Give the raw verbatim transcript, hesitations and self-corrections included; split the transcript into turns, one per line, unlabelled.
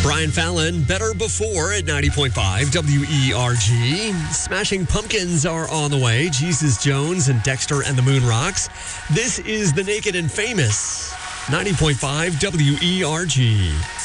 Brian Fallon, Better Before at ninety point five W E R G. Smashing Pumpkins are on the way. Jesus Jones and Dexter and the Moon Rocks. This is The Naked and Famous. ninety point five W E R G.